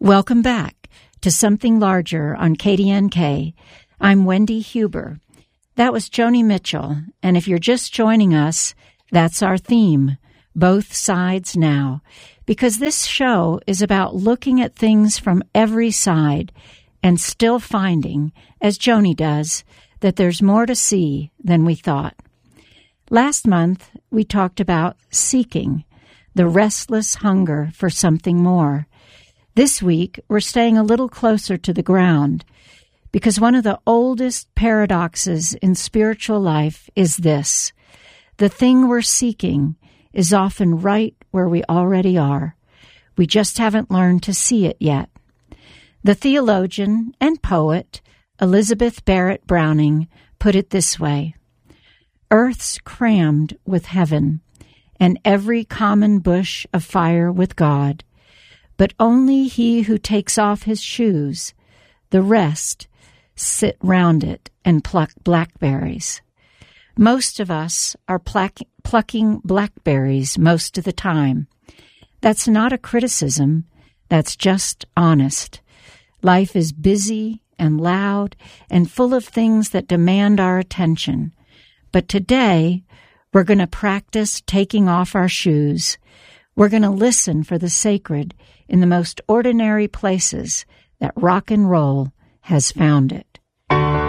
Welcome back to Something Larger on KDNK. I'm Wendy Huber. That was Joni Mitchell, and if you're just joining us, that's our theme, Both Sides Now, because this show is about looking at things from every side and still finding, as Joni does, that there's more to see than we thought. Last month, we talked about seeking, the restless hunger for something more. This week, we're staying a little closer to the ground because one of the oldest paradoxes in spiritual life is this. The thing we're seeking is often right where we already are. We just haven't learned to see it yet. The theologian and poet Elizabeth Barrett Browning put it this way: Earth's crammed with heaven, and every common bush of fire with God. But only he who takes off his shoes, the rest sit round it and pluck blackberries. Most of us are plucking blackberries most of the time. That's not a criticism, that's just honest. Life is busy and loud and full of things that demand our attention. But today, we're going to practice taking off our shoes. We're going to listen for the sacred in the most ordinary places that rock and roll has found it.